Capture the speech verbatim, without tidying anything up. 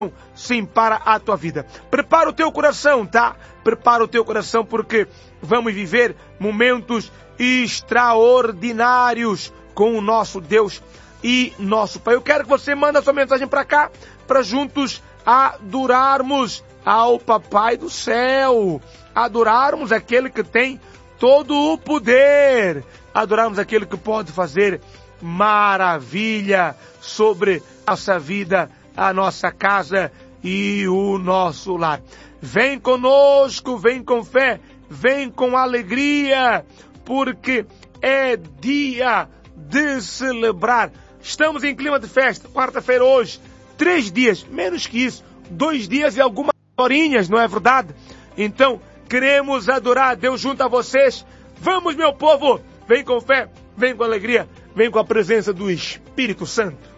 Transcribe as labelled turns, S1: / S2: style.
S1: sim, para a tua vida. Prepara o teu coração, tá? Prepara o teu coração, porque vamos viver momentos extraordinários com o nosso Deus e nosso Pai. Eu quero que você mande a sua mensagem para cá, para juntos adorarmos ao Papai do céu, adorarmos aquele que tem todo o poder, adorarmos aquele que pode fazer maravilha sobre a nossa vida, a nossa casa e o nosso lar. Vem conosco, vem com fé, vem com alegria, porque é dia de celebrar. Estamos em clima de festa, quarta-feira hoje, três dias, menos que isso, dois dias e algumas horinhas, não é verdade? Então, queremos adorar a Deus junto a vocês. Vamos, meu povo, vem com fé, vem com alegria, vem com a presença do Espírito Santo.